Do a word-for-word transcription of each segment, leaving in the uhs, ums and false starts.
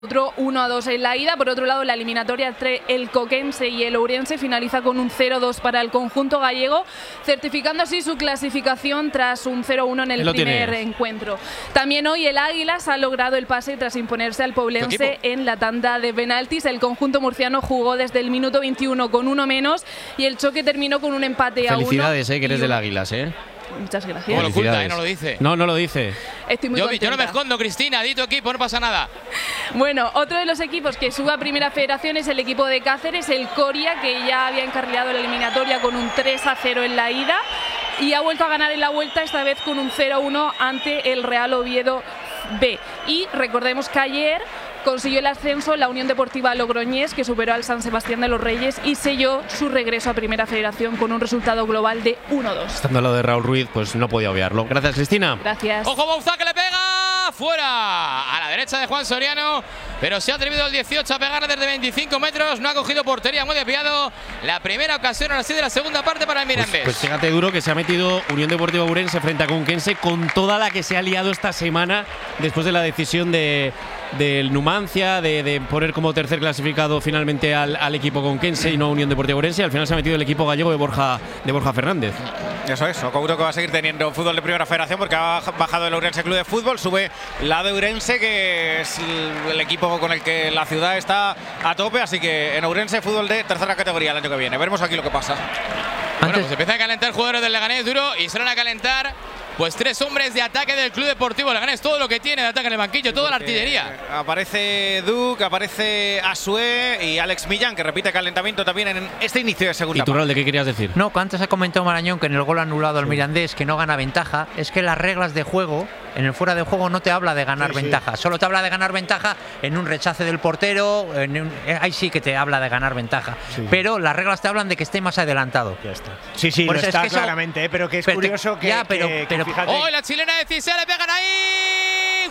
Otro uno a dos en la ida. Por otro lado, la eliminatoria entre el Coquense y el Ourense finaliza con un cero dos para el conjunto gallego, certificando así su clasificación tras un cero uno en el Lo primer tienes. encuentro. También hoy el Águilas ha logrado el pase tras imponerse al Poblense en la tanda de penaltis. El conjunto murciano jugó desde el minuto veintiuno con uno menos y el choque terminó con un empate a uno. Felicidades, eh, que eres y del un- Águilas, ¿eh? Muchas gracias. ¿Cómo lo oculta, eh? No lo dice. No, no lo dice. Estoy muy Yo, contenta. yo no me escondo, Cristina, di tu equipo, no pasa nada. Bueno, otro de los equipos que sube a Primera Federación es el equipo de Cáceres, el Coria, que ya había encarrilado la eliminatoria con un tres a cero en la ida y ha vuelto a ganar en la vuelta, esta vez con un cero a uno ante el Real Oviedo B. Y recordemos que ayer consiguió el ascenso la Unión Deportiva Logroñés, que superó al San Sebastián de los Reyes y selló su regreso a Primera Federación con un resultado global de uno dos. Estando al lado de Raúl Ruiz, pues no podía obviarlo. Gracias, Cristina. Gracias. Ojo, Bauza que le pega fuera a la derecha de Juan Soriano, pero se ha atrevido el dieciocho a pegarle desde veinticinco metros. No ha cogido portería, muy desviado. La primera ocasión ahora sí de la segunda parte para el Pues, Mirandés. pues fíjate, Duro, que se ha metido Unión Deportiva Ourense frente a Conquense con toda la que se ha liado esta semana después de la decisión de del Numancia de, de poner como tercer clasificado finalmente al, al equipo conquense y no a Unión Deportiva Ourense. Al final se ha metido el equipo gallego de Borja de Borja Fernández. Eso es, Ocouro que va a seguir teniendo fútbol de Primera Federación porque ha bajado el Ourense Club de Fútbol, sube la de Ourense, que es el, el equipo con el que la ciudad está a tope, así que en Ourense fútbol de tercera categoría el año que viene. Veremos aquí lo que pasa. Bueno, pues empiezan a calentar jugadores del Leganés, Duro, y salen a calentar pues tres hombres de ataque del Club Deportivo Leganés. Todo lo que tiene de ataque en el banquillo, toda la artillería. Eh, aparece Duke, aparece Asue y Alex Millán, que repite calentamiento también en este inicio de segunda. ¿Y tú, Raúl, de qué querías decir? No, que antes ha comentado Marañón que en el gol anulado al Mirandés que no gana ventaja. Es que las reglas de juego, en el fuera de juego, no te habla de ganar Sí, sí. ventaja. Solo te habla de ganar ventaja en un rechace del portero. En un, eh, ahí sí que te habla de ganar ventaja. Sí. Pero las reglas te hablan de que esté más adelantado. Ya está. Sí, sí, Por lo eso es está que eso- claramente, ¿eh? Pero que es pero te- curioso que, ya, pero- que- que pero- fíjate. ¡Oh, la chilena de Cisea le pegan ahí!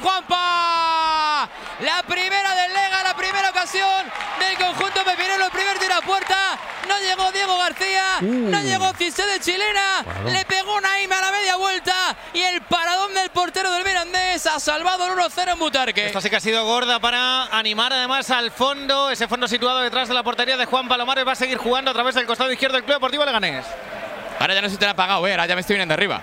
¡Juanpa! La primera del Lega, la primera ocasión del conjunto pepinero, el primer tiro a puerta. No llegó Diego García, Uh. no llegó Cisea de chilena. Paradón. Le pegó Naime a la media vuelta y el paradón del portero del Mirandés ha salvado el uno cero en Butarque. Esta sí que ha sido gorda para animar además al fondo, ese fondo situado detrás de la portería de Juan Palomares. Va a seguir jugando a través del costado izquierdo del Club Deportivo Leganés. Ahora ya no se te la ha pagado, eh, ahora ya me estoy viniendo arriba.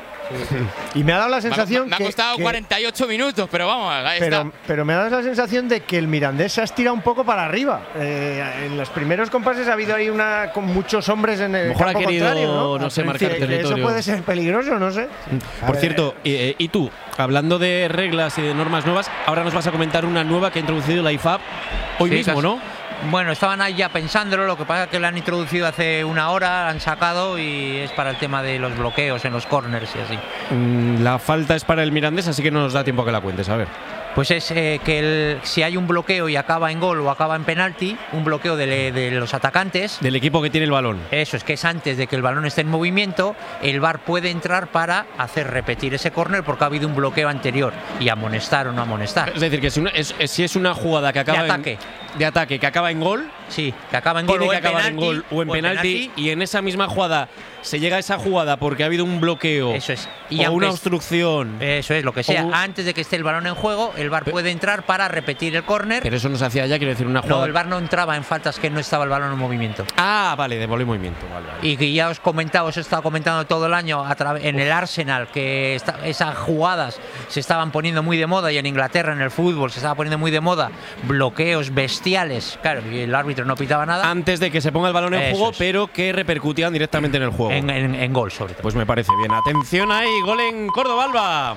Y me ha dado la Me ha- sensación me ha que- costado que- cuarenta y ocho minutos, pero vamos, ahí pero, está. pero me ha dado la sensación de que el Mirandés se ha estirado un poco para arriba. Eh, en los primeros compases ha habido ahí una con muchos hombres en el Mejor ha campo querido, contrario, ¿no? no sé, Al marcar principio, que territorio. Eso puede ser peligroso, no sé. A Por ver, cierto, eh, y tú, hablando de reglas y de normas nuevas, ahora nos vas a comentar una nueva que ha introducido la I F A B hoy Sí, mismo, casi- ¿no? Bueno, estaban ahí ya pensándolo, lo que pasa es que lo han introducido hace una hora, la han sacado y es para el tema de los bloqueos en los corners y así. Mm, La falta es para el Mirandés, así que no nos da tiempo a que la cuentes, a ver. Pues es eh, que el- si hay un bloqueo y acaba en gol o acaba en penalti, un bloqueo de, de los atacantes, Del equipo que tiene el balón. eso es que es antes de que el balón esté en movimiento, el V A R puede entrar para hacer repetir ese córner porque ha habido un bloqueo anterior y amonestar o no amonestar. Es decir, que si, una- es- es- si es una jugada que acaba De ataque. En, de ataque que acaba en gol, Sí, que acaba en gol tiene o que en acabar penalti, en gol o en penalti, y en esa misma jugada se llega a esa jugada porque ha habido un bloqueo Eso es. o aunque una es- obstrucción. Eso es, lo que sea. O- Antes de que esté el balón en juego, el V A R Pe- puede entrar para repetir el córner. Pero eso no se hacía ya, quiero decir, una jugada. No, el V A R no entraba en faltas que no estaba el balón en movimiento. Ah, vale, de bola y movimiento. Vale, vale. Y que ya os comentaba, os he estado comentando todo el año a través en el Arsenal que esta- esas jugadas se estaban poniendo muy de moda y en Inglaterra en el fútbol se estaba poniendo muy de moda bloqueos bestiales. Claro, y el árbitro no pitaba nada Antes de que se ponga el balón en Eso juego, es. pero que repercutían directamente en el juego. en, en- en gol sobre todo. Pues me parece bien. Atención ahí, gol en Córdoba, Alba.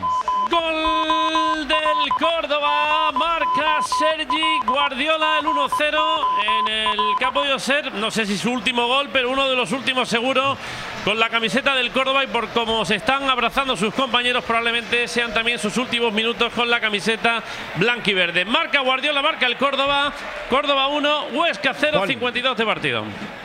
Gol del Córdoba, marca Sergi Guardiola el uno cero en el que ha podido ser, no sé si su último gol, pero uno de los últimos seguro con la camiseta del Córdoba, y por cómo se están abrazando sus compañeros probablemente sean también sus últimos minutos con la camiseta blanquiverde. Marca Guardiola, marca el Córdoba, Córdoba uno, Huesca cero, Gol. cincuenta y dos de partido.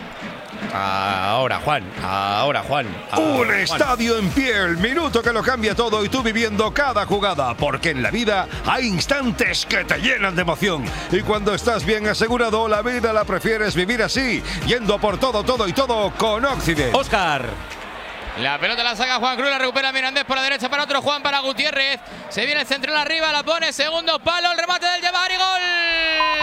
Ahora, Juan. Ahora, Juan. Un Ahora, Juan. estadio en pie, el minuto que lo cambia todo y tú viviendo cada jugada, porque en la vida hay instantes que te llenan de emoción y cuando estás bien asegurado la vida la prefieres vivir así, yendo por todo, todo y todo con Occident. Óscar. La pelota la saca Juan Cruz, la recupera Mirandés por la derecha para otro Juan, para Gutiérrez. Se viene el central arriba, la pone, segundo palo, el remate del Jabari, gol.